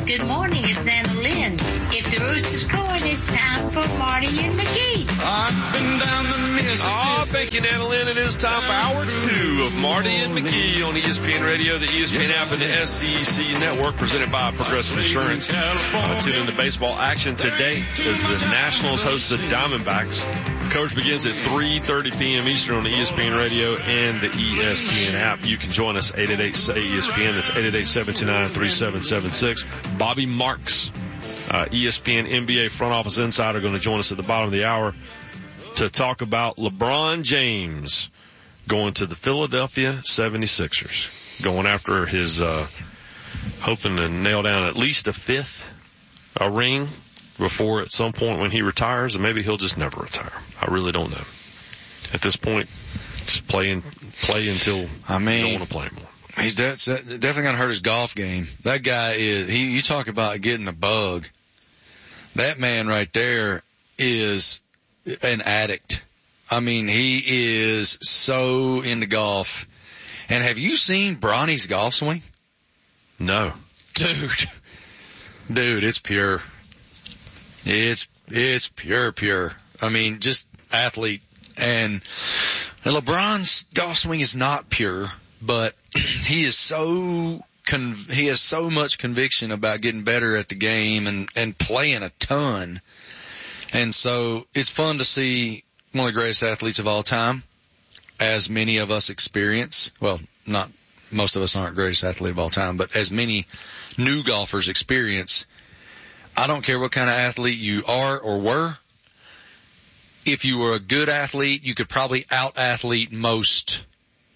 Good morning, it's Anna Lynn. If the rooster's crowing, it's time for Marty and McGee. I've been down the Mississippi. Oh, thank you, Anna Lynn. It is time for hour 2 of Marty and McGee on ESPN Radio, the ESPN app, and the SEC Network, presented by Progressive Insurance. Tune in to baseball action today as the Nationals host the Diamondbacks. Coverage begins at 3:30 p.m. Eastern on the ESPN Radio and the ESPN app. You can join us 888-SAY-ESPN. That's 888-729-3776. Bobby Marks, ESPN NBA front office insider, going to join us at the bottom of the hour to talk about LeBron James going to the Philadelphia 76ers, going after his, hoping to nail down at least a fifth ring before at some point when he retires, and maybe he'll just never retire. I really don't know. At this point, just play until you don't want to play anymore. He's definitely going to hurt his golf game. That guy you talk about getting the bug. That man right there is an addict. I mean, he is so into golf. And have you seen Bronny's golf swing? No. Dude, it's pure. It's pure. I mean, just athlete. And LeBron's golf swing is not pure, but he has so much conviction about getting better at the game and playing a ton. And so it's fun to see one of the greatest athletes of all time, as many of us experience. Well, not most of us aren't greatest athlete of all time, but as many new golfers experience. I don't care what kind of athlete you are or were. If you were a good athlete, you could probably out-athlete most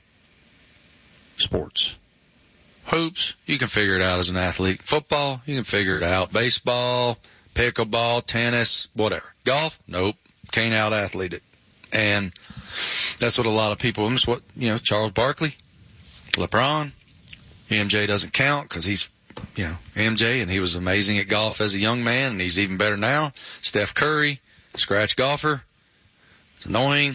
sports. Hoops, you can figure it out as an athlete. Football, you can figure it out. Baseball, pickleball, tennis, whatever. Golf, nope, can't out-athlete it. And that's what a lot of people, that's what, Charles Barkley, LeBron, MJ doesn't count because he's, MJ, and he was amazing at golf as a young man, and he's even better now. Steph Curry, scratch golfer. It's annoying.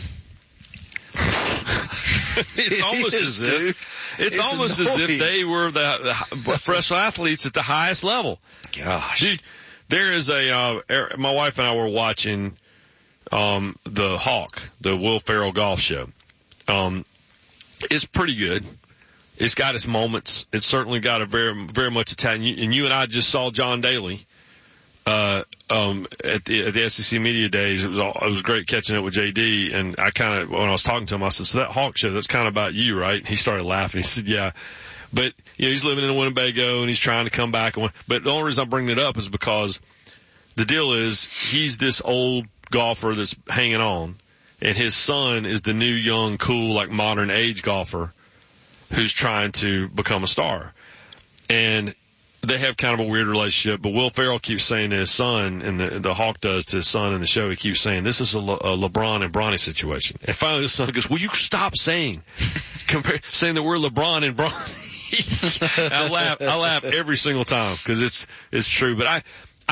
It's almost as if they were the professional athletes at the highest level. Gosh. Dude, there is my wife and I were watching, the Hawk, the Will Ferrell golf show. It's pretty good. It's got its moments. It's certainly got a very, very much Italian. And you and I just saw John Daly, at the SEC Media Days. It was great catching up with JD. And when I was talking to him, I said, so that Hawk show, that's kind of about you, right? He started laughing. He said, yeah. But, he's living in Winnebago and he's trying to come back. But the only reason I'm bringing it up is because the deal is he's this old golfer that's hanging on, and his son is the new, young, cool, like modern age golfer who's trying to become a star. And they have kind of a weird relationship, but Will Ferrell keeps saying to his son, and the Hawk does to his son in the show, he keeps saying, this is a LeBron and Bronny situation. And finally the son goes, will you stop saying that we're LeBron and Bronny? I laugh every single time because it's true. But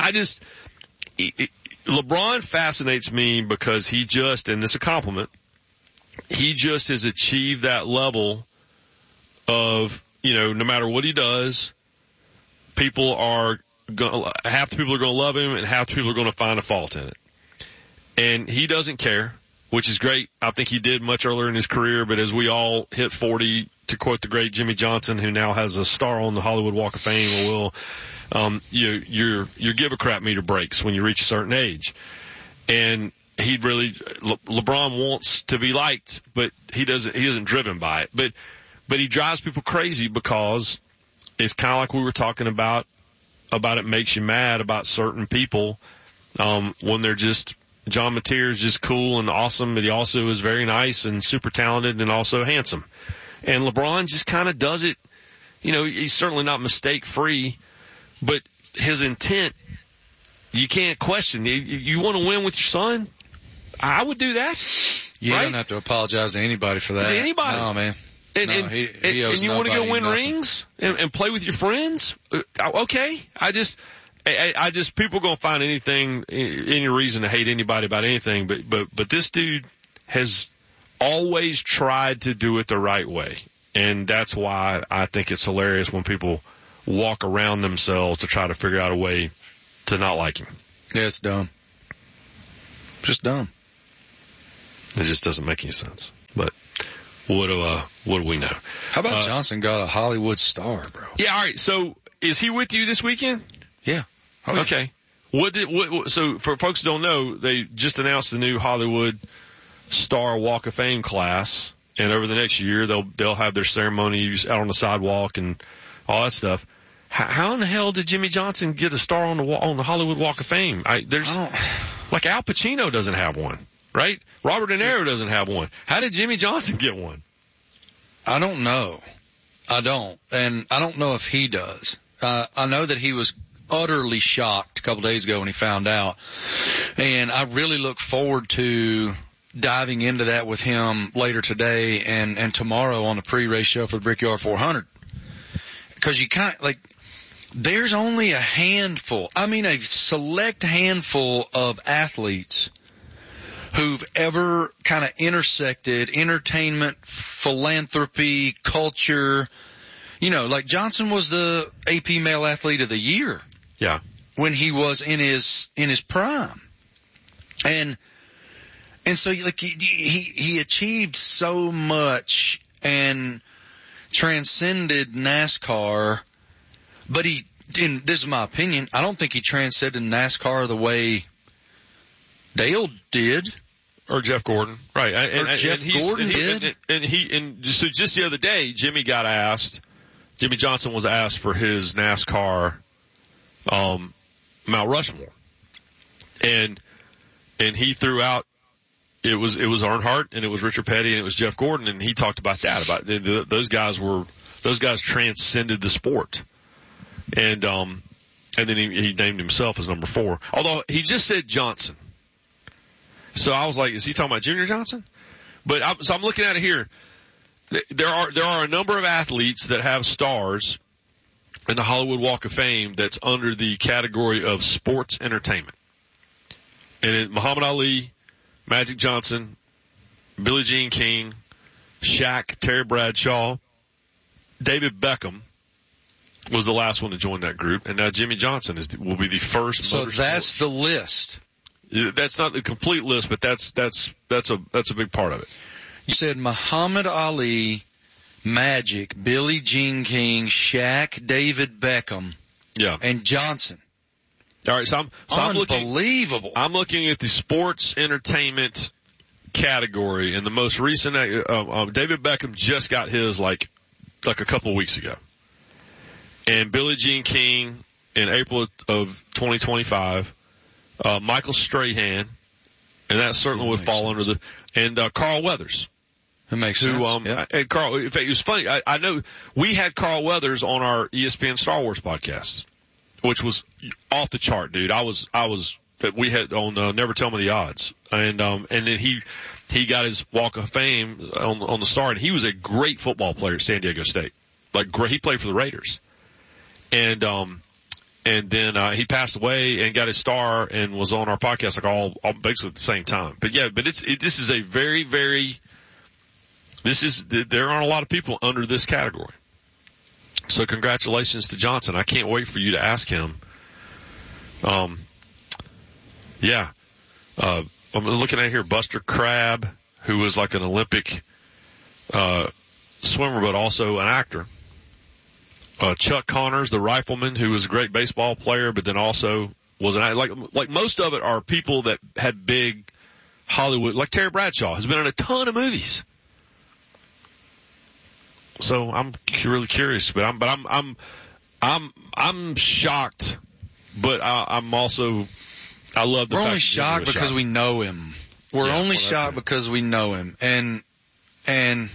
LeBron fascinates me because he just, and this is a compliment, he just has achieved that level of, no matter what he does, half the people are going to love him and half the people are going to find a fault in it. And he doesn't care, which is great. I think he did much earlier in his career, but as we all hit 40, to quote the great Jimmy Johnson, who now has a star on the Hollywood Walk of Fame, your give a crap meter breaks when you reach a certain age. And LeBron wants to be liked, but he isn't driven by it. But he drives people crazy because it's kind of like we were talking about it makes you mad about certain people, when they're just, John Mateer is just cool and awesome, but he also is very nice and super talented and also handsome. And LeBron just kind of does it, he's certainly not mistake free, but his intent, you can't question. You want to win with your son? I would do that. You right? don't have to apologize to anybody for that. To anybody. No, man. And you want to go win rings and play with your friends? Okay. I just, people going to find any reason to hate anybody about anything. But this dude has always tried to do it the right way. And that's why I think it's hilarious when people walk around themselves to try to figure out a way to not like him. Yeah, it's dumb. Just dumb. It just doesn't make any sense. But what do we know? How about Johnson got a Hollywood star, bro? Yeah, all right. So is he with you this weekend? Yeah. Oh, yeah. Okay. So for folks who don't know, they just announced the new Hollywood Star Walk of Fame class, and over the next year they'll have their ceremonies out on the sidewalk and all that stuff. How in the hell did Jimmy Johnson get a star on the Hollywood Walk of Fame? Like Al Pacino doesn't have one, right? Robert De Niro doesn't have one. How did Jimmy Johnson get one? I don't know. I don't. And I don't know if he does. I know that he was utterly shocked a couple days ago when he found out. And I really look forward to diving into that with him later today and tomorrow on the pre-race show for the Brickyard 400. Because you kind of, like, there's only a select handful of athletes who've ever kind of intersected entertainment, philanthropy, culture. You know, like Johnson was the AP Male Athlete of the Year. Yeah. When he was in his prime. And so like he achieved so much and transcended NASCAR, but this is my opinion, I don't think he transcended NASCAR the way Dale did. Or Jeff Gordon. Right. Gordon did. So just the other day, Jimmy Johnson was asked for his NASCAR, Mount Rushmore. And he threw out, it was Earnhardt and it was Richard Petty and it was Jeff Gordon, and he talked about that, those guys transcended the sport. And then he named himself as number 4. Although he just said Johnson. So I was like, is he talking about Junior Johnson? But I'm looking at it here. There are a number of athletes that have stars in the Hollywood Walk of Fame that's under the category of sports entertainment. And Muhammad Ali, Magic Johnson, Billie Jean King, Shaq, Terry Bradshaw, David Beckham was the last one to join that group, and now Jimmy Johnson will be the first. So that's the list. That's not the complete list, but that's a big part of it. You said Muhammad Ali, Magic, Billie Jean King, Shaq, David Beckham, yeah, and Johnson. All right, so I'm looking at the sports entertainment category, and the most recent, David Beckham just got his like a couple of weeks ago, and Billie Jean King in April of 2025. Michael Strahan, and that certainly would fall under and Carl Weathers. That makes sense. Yep. And Carl, in fact, it was funny. I know we had Carl Weathers on our ESPN Star Wars podcast, which was off the chart, dude. We had on Never Tell Me the Odds, and then he got his Walk of Fame on the Star, and he was a great football player at San Diego State. Like great, he played for the Raiders, and then he passed away and got his star and was on our podcast like all basically at the same time. But yeah, but this is a very, very, there aren't a lot of people under this category. So congratulations to Johnson. I can't wait for you to ask him. I'm looking at here Buster Crabbe, who was like an Olympic swimmer but also an actor. Chuck Connors, the rifleman, who was a great baseball player, but then also was like most of it are people that had big Hollywood, like Terry Bradshaw has been in a ton of movies. So I'm really curious, but I'm shocked, but I'm also, I love the fact we're only shocked because we know him. We're only shocked because we know him, and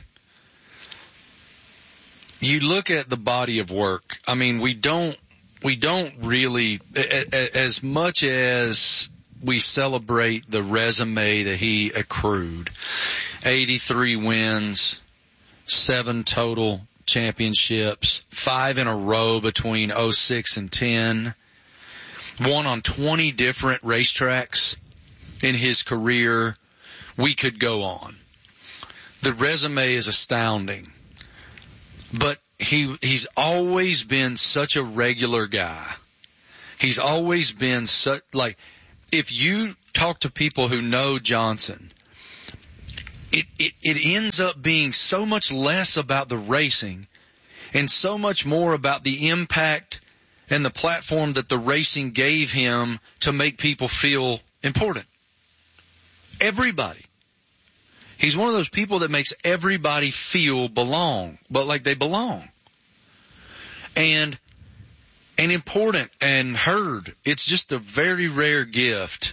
you look at the body of work. I mean, we don't really, as much as we celebrate the resume that he accrued, 83 wins, 7 total championships, 5 in a row between 06 and 10, won on 20 different racetracks in his career. We could go on. The resume is astounding. But he's always been such a regular guy. He's always been such, like, if you talk to people who know Johnson, it ends up being so much less about the racing and so much more about the impact and the platform that the racing gave him to make people feel important. Everybody. He's one of those people that makes everybody feel but like they belong. And important and heard. It's just a very rare gift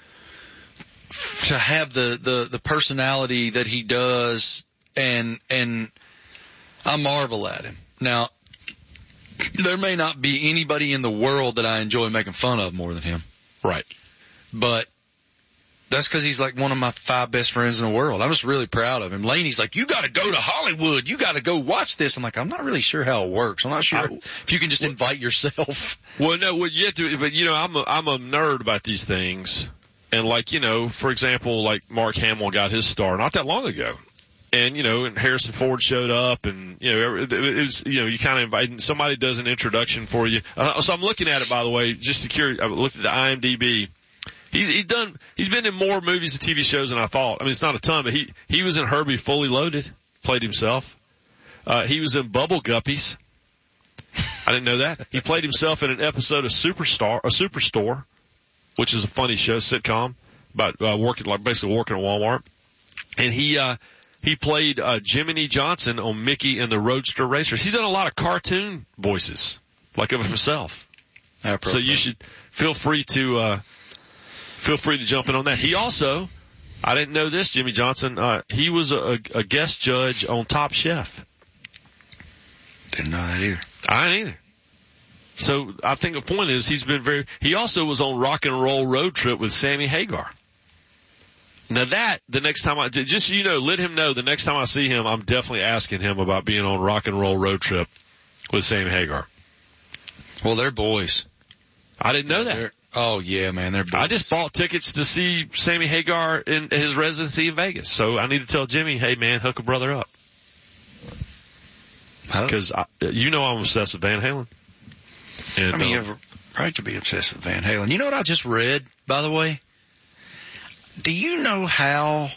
to have the personality that he does, and I marvel at him. Now, there may not be anybody in the world that I enjoy making fun of more than him. Right. But that's because he's like one of my 5 best friends in the world. I'm just really proud of him. Laney's like, you got to go to Hollywood. You got to go watch this. I'm like, I'm not really sure how it works. I'm not sure if you can just invite yourself. Well, no, what you have to, but I'm a nerd about these things. And like, for example, like Mark Hamill got his star not that long ago. And, and Harrison Ford showed up and, it was, you kind of invite, somebody does an introduction for you. So I'm looking at it, by the way, just to curious, I looked at the IMDb. He's been in more movies and TV shows than I thought. I mean, it's not a ton, but he was in Herbie Fully Loaded, played himself. He was in Bubble Guppies. I didn't know that. He played himself in an episode of Superstore, which is a funny show, sitcom about, basically working at Walmart. And he played, Jiminy Johnson on Mickey and the Roadster Racers. He's done a lot of cartoon voices, like of himself. So you should feel free to jump in on that. He also, I didn't know this, Jimmy Johnson, he was a guest judge on Top Chef. Didn't know that either. I didn't either. So I think the point is he also was on Rock and Roll Road Trip with Sammy Hagar. Now that, the next time just so you know, let him know the next time I see him, I'm definitely asking him about being on Rock and Roll Road Trip with Sammy Hagar. Well, they're boys. I didn't know that. Oh yeah, man, they're boys. I just bought tickets to see Sammy Hagar in his residency in Vegas. So I need to tell Jimmy, hey man, hook a brother up. Because I'm obsessed with Van Halen. And, you have a right to be obsessed with Van Halen. You know what I just read, by the way? Do you know how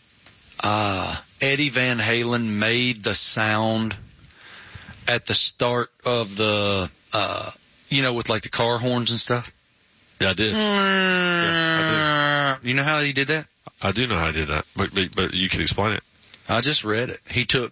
Eddie Van Halen made the sound at the start of the, with like the car horns and stuff? Yeah, I did. You know how he did that? I do know how he did that, but you can explain it. I just read it. He took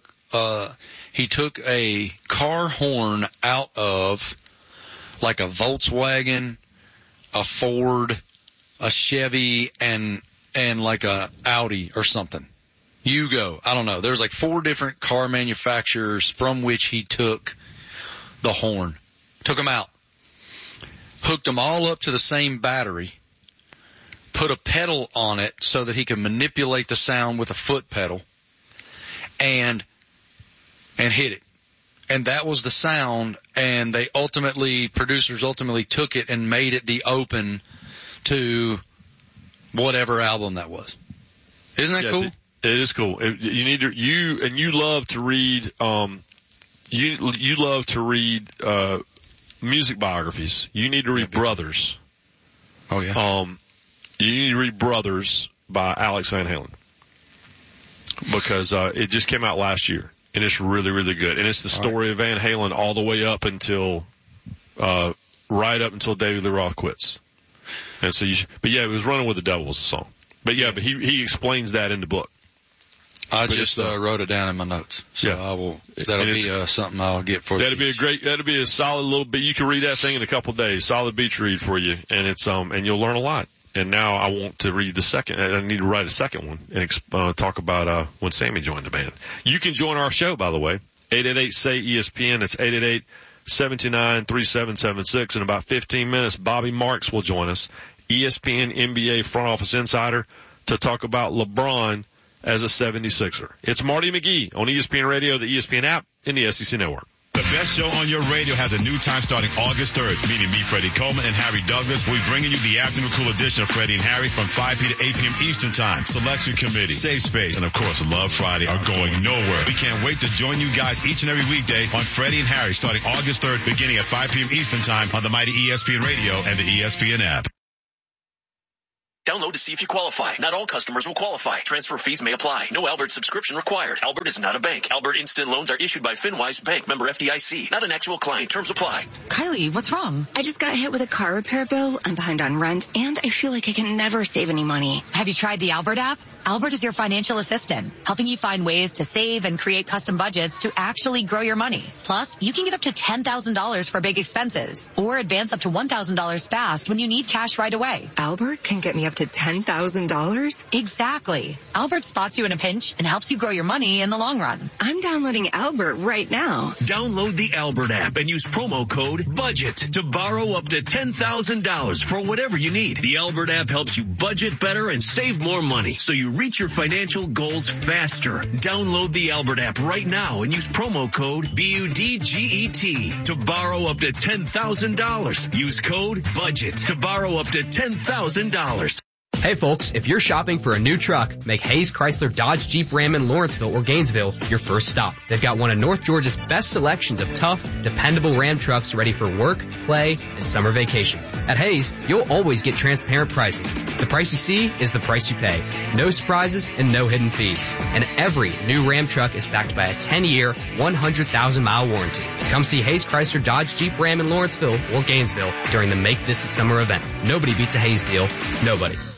a car horn out of like a Volkswagen, a Ford, a Chevy, and like a Audi or something. Yugo. I don't know. There's like 4 different car manufacturers from which he took the horn. Took them out. Hooked them all up to the same battery. Put a pedal on it so that he could manipulate the sound with a foot pedal. And hit it. And that was the sound, and producers ultimately took it and made it the open to whatever album that was. Isn't that cool? It is cool. You love to read, you love to read, music biographies. You need to read Brothers. Oh yeah. You need to read Brothers by Alex Van Halen. Because, it just came out last year. And it's really, really good. And it's the story of Van Halen all the way up until, right up until David Lee Roth quits. And so it was Running with the Devil was the song. But he explains that in the book. I just wrote it down in my notes. So that'll be something I'll get for you. That'll be a solid little bit. You can read that thing in a couple of days. Solid beach read for you. And it's, and you'll learn a lot. And now I want to read the second, I need to write a second one and talk about when Sammy joined the band. You can join our show, by the way. 888-SAY-ESPN. That's 888-729-3776. In about 15 minutes, Bobby Marks will join us, ESPN NBA front office insider, to talk about LeBron as a 76er. It's Marty McGee on ESPN Radio, the ESPN app, and the SEC Network. The best show on your radio has a new time starting August 3rd, meaning me, Freddie Coleman, and Harry Douglas. We'll be bringing you the afternoon cool edition of Freddie and Harry from 5 p. to 8 p.m. Eastern Time. Selection Committee, Safe Space, and of course Love Friday are going nowhere. We can't wait to join you guys each and every weekday on Freddie and Harry starting August 3rd, beginning at 5 p.m. Eastern Time on the mighty ESPN Radio and the ESPN app. Download to see if you qualify. Not all customers will qualify. Transfer fees may apply. No Albert subscription required. Albert is not a bank. Albert Instant Loans are issued by FinWise Bank, member FDIC. Not an actual client. Terms apply. Kylie, what's wrong? I just got hit with a car repair bill. I'm behind on rent, and I feel like I can never save any money. Have you tried the Albert app? Albert is your financial assistant, helping you find ways to save and create custom budgets to actually grow your money. Plus, you can get up to $10,000 for big expenses or advance up to $1,000 fast when you need cash right away. Albert can get me up to $10,000? Exactly. Albert spots you in a pinch and helps you grow your money in the long run. I'm downloading Albert right now. Download the Albert app and use promo code BUDGET to borrow up to $10,000 for whatever you need. The Albert app helps you budget better and save more money so you reach your financial goals faster. Download the Albert app right now and use promo code BUDGET to borrow up to $10,000. Use code BUDGET to borrow up to $10,000. Hey folks, if you're shopping for a new truck, make Hayes Chrysler Dodge Jeep Ram in Lawrenceville or Gainesville your first stop. They've got one of North Georgia's best selections of tough, dependable Ram trucks ready for work, play, and summer vacations. At Hayes, you'll always get transparent pricing. The price you see is the price you pay. No surprises and no hidden fees. And every new Ram truck is backed by a 10-year, 100,000-mile warranty. Come see Hayes Chrysler Dodge Jeep Ram in Lawrenceville or Gainesville during the Make This a Summer event. Nobody beats a Hayes deal. Nobody.